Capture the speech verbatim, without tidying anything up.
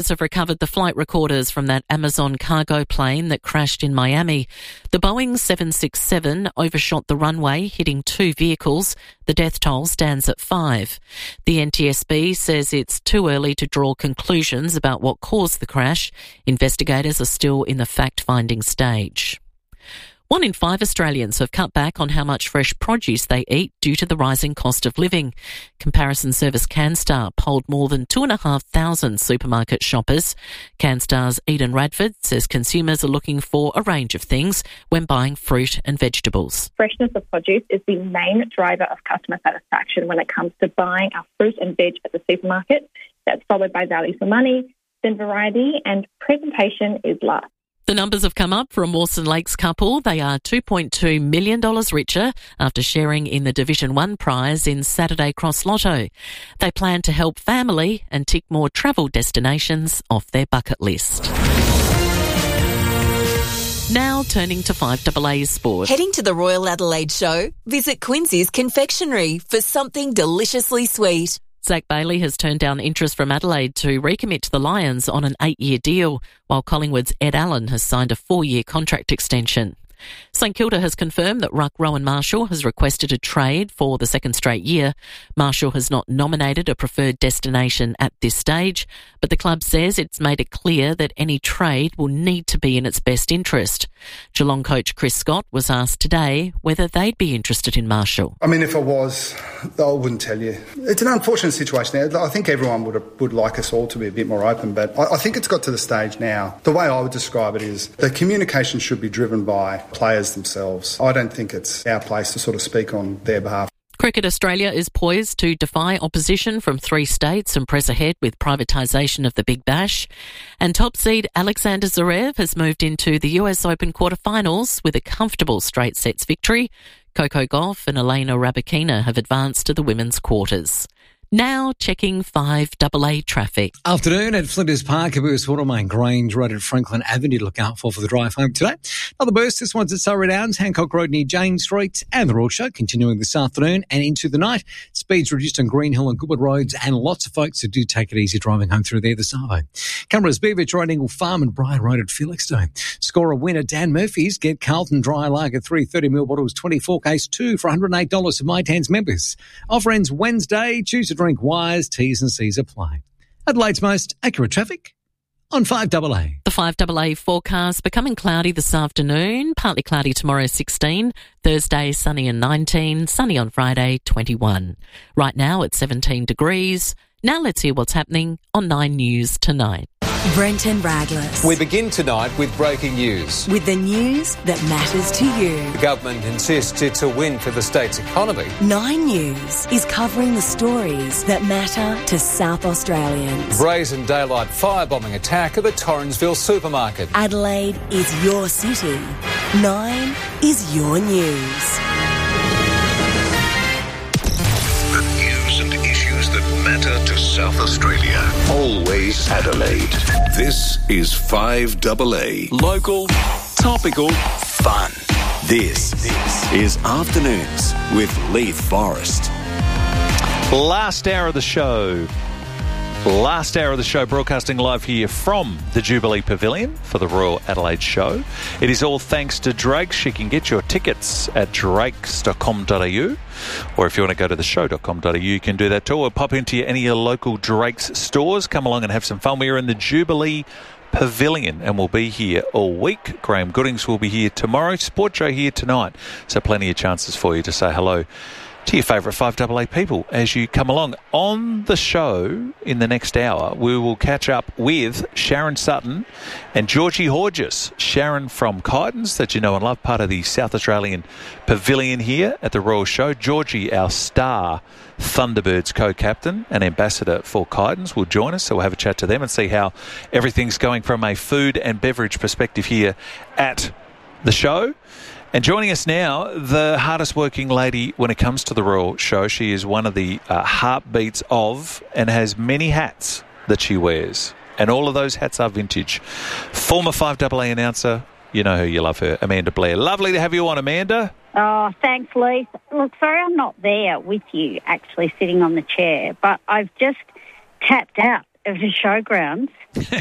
have recovered the flight recorders from that Amazon cargo plane that crashed in Miami. The Boeing seven sixty-seven overshot the runway, hitting two vehicles. The death toll stands at five. The N T S B says it's too early to draw conclusions about what caused the crash. Investigators are still in the fact-finding stage. One in five Australians have cut back on how much fresh produce they eat due to the rising cost of living. Comparison service CanStar polled more than two and a half thousand supermarket shoppers. CanStar's Eden Radford says consumers are looking for a range of things when buying fruit and vegetables. Freshness of produce is the main driver of customer satisfaction when it comes to buying our fruit and veg at the supermarket. That's followed by value for money, then variety, and presentation is last. The numbers have come up for a Mawson Lakes couple. They are two point two million dollars richer after sharing in the Division one prize in Saturday Cross Lotto. They plan to help family and tick more travel destinations off their bucket list. Now turning to five A A's sport. Heading to the Royal Adelaide Show? Visit Quincy's Confectionery for something deliciously sweet. Zach Bailey has turned down interest from Adelaide to recommit to the Lions on an eight-year deal, while Collingwood's Ed Allen has signed a four-year contract extension. St Kilda has confirmed that ruck Rowan Marshall has requested a trade for the second straight year. Marshall has not nominated a preferred destination at this stage, but the club says it's made it clear that any trade will need to be in its best interest. Geelong coach Chris Scott was asked today whether they'd be interested in Marshall. I mean, if I was, I wouldn't tell you. It's an unfortunate situation now. I think everyone would would like us all to be a bit more open, but I, I think it's got to the stage now. The way I would describe it is the communication should be driven by players themselves. I don't think it's our place to sort of speak on their behalf. Cricket Australia is poised to defy opposition from three states and press ahead with privatisation of the Big Bash. And top seed Alexander Zverev has moved into the U S Open quarterfinals with a comfortable straight sets victory. Coco Gauff and Elena Rybakina have advanced to the women's quarters. Now checking five A A traffic. Afternoon at Flinders Park, a burst Watermain Grange Road at Franklin Avenue to look out for for the drive home today. Another burst, this one's at Surrey Downs, Hancock Road near James Street, and the Royal Show continuing this afternoon and into the night. Speeds reduced on Greenhill and Goodwood Roads, and lots of folks who do take it easy driving home through there this afternoon. Cameras Beaverage Road, Ingle Farm and Brian Road at Felixstowe. Score a winner, Dan Murphy's. Get Carlton Dry Lager three thirty mil bottles, twenty-four case two for one hundred eight dollars for My Tans members. Offer ends Wednesday. Choose to drink wise. T's and C's apply. Adelaide's most accurate traffic on five A A. The five A A forecast becoming cloudy this afternoon, partly cloudy tomorrow sixteen, Thursday sunny and nineteen, sunny on Friday twenty-one. Right now it's seventeen degrees. Now let's hear what's happening on Nine News tonight. Brenton Radless. We begin tonight with breaking news. With the news that matters to you. The government insists it's a win for the state's economy. Nine News is covering the stories that matter to South Australians. Brazen daylight firebombing attack at the Torrensville supermarket. Adelaide is your city. Nine is your news. Matter to South Australia. Always Adelaide. This is five A A. Local, topical, fun. This, this is Afternoons with Leith Forrest. Last hour of the show. Last hour of the show, broadcasting live here from the Jubilee Pavilion for the Royal Adelaide Show. It is all thanks to Drake's. You can get your tickets at drakes dot com dot a u, or if you want to go to the show dot com dot a u, you can do that too, or pop into any of your local Drake's stores. Come along and have some fun. We are in the Jubilee Pavilion and we'll be here all week. Graham Goodings will be here tomorrow. Sport Joe here tonight. So plenty of chances for you to say hello to your favourite five A A people as you come along. On the show in the next hour, we will catch up with Sharon Sutton and Georgie Horges. Sharon from Kytons, that you know and love, part of the South Australian Pavilion here at the Royal Show. Georgie, our star Thunderbirds co-captain and ambassador for Kytons, will join us, so we'll have a chat to them and see how everything's going from a food and beverage perspective here at the show. And joining us now, the hardest working lady when it comes to the Royal Show. She is one of the uh, heartbeats of and has many hats that she wears. And all of those hats are vintage. Former five A A announcer, you know her, you love her, Amanda Blair. Lovely to have you on, Amanda. Oh, thanks, Leith. Look, sorry I'm not there with you, actually sitting on the chair, but I've just tapped out of the showgrounds.